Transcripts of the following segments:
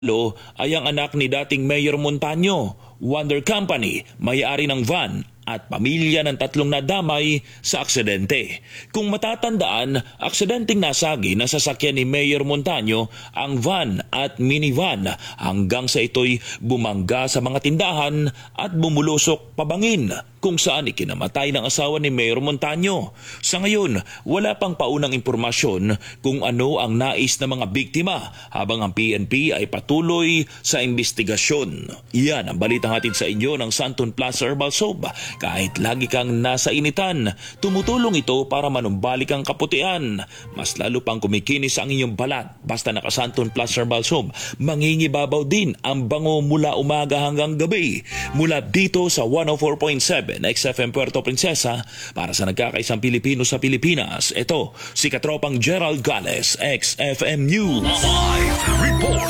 Lo ay ang anak ni dating Mayor Montaño, Wonder Company, may-ari ng van at pamilya ng tatlong nadamay sa aksidente. Kung matatandaan, aksidenteng nasagi na sasakyan ni Mayor Montaño ang van at minivan hanggang sa ito'y bumangga sa mga tindahan at bumulusok pabangin kung saan ikinamatay ng asawa ni Mayor Montaño. Sa ngayon, wala pang paunang impormasyon kung ano ang nais ng mga biktima habang ang PNP ay patuloy sa investigasyon. Yan ang balitang hatid sa inyo ng Santon Plaza Herbal Soap. Kahit lagi kang nasa initan, tumutulong ito para manumbalik ang kaputian. Mas lalo pang kumikinis ang inyong balat basta naka Santon Plaza Herbal Soap. Mangingibabaw din ang bango mula umaga hanggang gabi. Mula dito sa 104.7 XFM Puerto Princesa para sa nagkakaisang Pilipino sa Pilipinas. Ito si Katropang Gerald Gales, XFM News. Live report.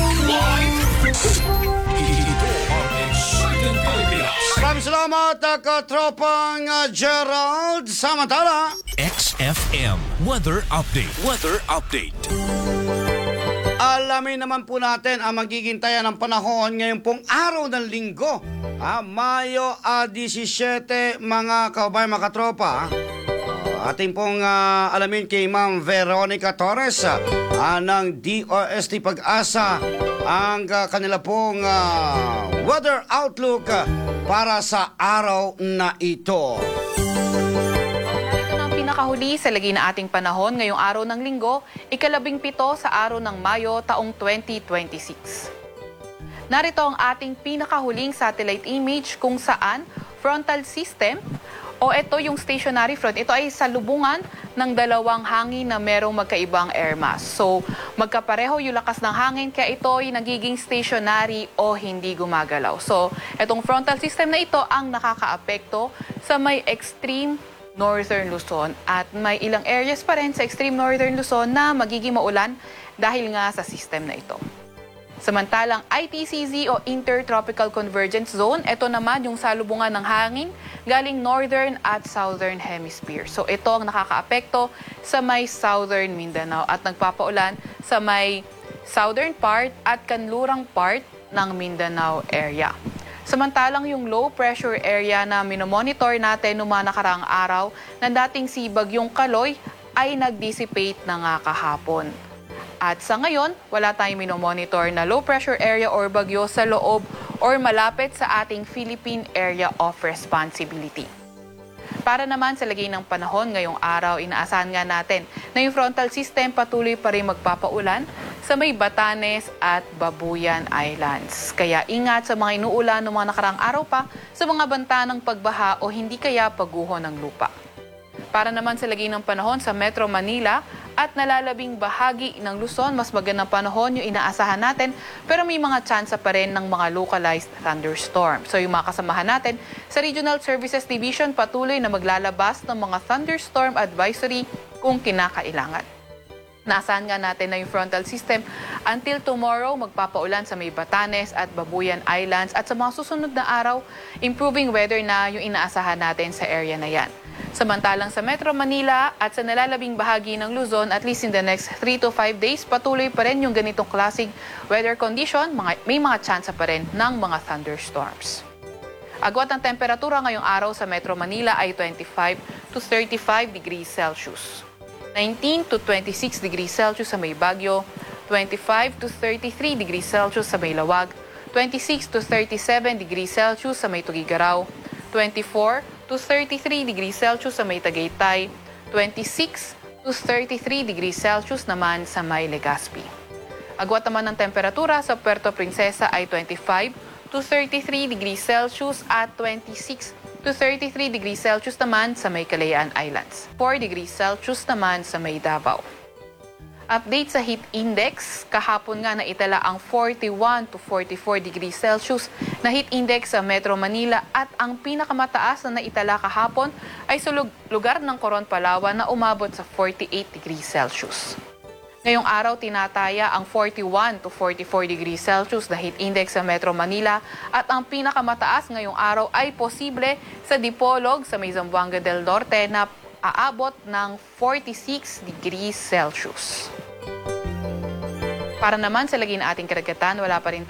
Maraming salamat, Katropang Gerald. Samantala, XFM Weather Update. Weather Update. alamin naman po natin ang magiging taya ng panahon ngayon pong araw ng linggo. Mayo 17, mga kababayan, mga katropa. Ating pong alamin kay Ma'am Veronica Torres ng DOST Pag-asa ang kanila pong weather outlook para sa araw na ito. Pinakahuli sa lagay na ating panahon ngayong araw ng linggo, ika-17 sa araw ng Mayo taong 2026. Narito ang ating pinakahuling satellite image kung saan frontal system o ito yung stationary front. Ito ay salubungan ng dalawang hangin na merong magkaibang air mass. So magkapareho yung lakas ng hangin kaya ito ay nagiging stationary o hindi gumagalaw. So itong frontal system na ito ang nakakaapekto sa may extreme Northern Luzon at may ilang areas pa rin sa extreme Northern Luzon na magiging maulan dahil nga sa system na ito. Samantalang ITCZ o Intertropical Convergence Zone, ito naman yung salubungan ng hangin galing Northern at Southern Hemisphere. So ito ang nakakaapekto sa may Southern Mindanao at nagpapaulan sa may southern part at kanlurang part ng Mindanao area. Samantalang yung low pressure area na minomonitor natin noong mga nakaraang araw na dating si Bagyong Kaloy ay nag-dissipate na nga kahapon. At sa ngayon, wala tayong minomonitor na low pressure area or bagyo sa loob or malapit sa ating Philippine Area of Responsibility. Para naman sa lagay ng panahon ngayong araw, inaasahan nga natin na yung frontal system patuloy pa rin magpapaulan sa may Batanes at Babuyan Islands. Kaya ingat sa mga inuulan ng mga nakarang araw pa sa mga banta ng pagbaha o hindi kaya pagguho ng lupa. Para naman sa lagay ng panahon sa Metro Manila at nalalabing bahagi ng Luzon, mas magandang panahon yung inaasahan natin pero may mga tsansa pa rin ng mga localized thunderstorm. So yung mga kasamahan natin sa Regional Services Division patuloy na maglalabas ng mga thunderstorm advisory kung kinakailangan. Naasahan nga natin na yung frontal system until tomorrow magpapaulan sa may Batanes at Babuyan Islands at sa mga susunod na araw, improving weather na yung inaasahan natin sa area na yan. Samantalang sa Metro Manila at sa nalalabing bahagi ng Luzon, at least in the next 3 to 5 days, patuloy pa rin yung ganitong klaseng weather condition, may mga tsansa pa rin ng mga thunderstorms. Agwat ang temperatura ngayong araw sa Metro Manila ay 25 to 35 degrees Celsius. 19 to 26 degrees Celsius sa may Baguio, 25 to 33 degrees Celsius sa may Lawag, 26 to 37 degrees Celsius sa may Tugigaraw, 24 to 33 degrees Celsius sa may Tagaytay, 26 to 33 degrees Celsius naman sa may Legazpi. Agwat naman ng temperatura sa Puerto Princesa ay 25 to 33 degrees Celsius at 26 to 33 degrees Celsius naman sa may Kalayaan Islands. 4 degrees Celsius naman sa may Davao. Update sa heat index, kahapon nga naitala ang 41 to 44 degrees Celsius na heat index sa Metro Manila at ang pinakamataas na naitala kahapon ay sa lugar ng Coron, Palawan na umabot sa 48 degrees Celsius. Ngayong araw, tinataya ang 41 to 44 degrees Celsius na heat index sa Metro Manila at ang pinakamataas ngayong araw ay posible sa Dipolog sa may Zamboanga del Norte na aabot ng 46 degrees Celsius. Para naman sa lagi na ating karagatan, wala pa rin